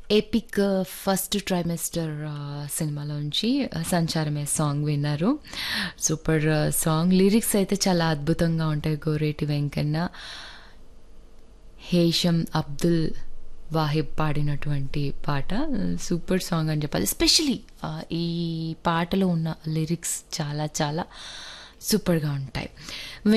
Epic first trimester సినిమాలోంచి 'సంచారమే' song విన్నారు. Super song. Lyrics అయితే చాలా అద్భుతంగా ఉంటాయి. గోరేటి వెంకన్న, హేషం అబ్దుల్ వాహిబ్ పాడినటువంటి పాట. సూపర్ సాంగ్ అని చెప్పాలి. ఎస్పెషలీ ఈ పాటలో ఉన్న లిరిక్స్ చాలా చాలా సూపర్గా ఉంటాయి.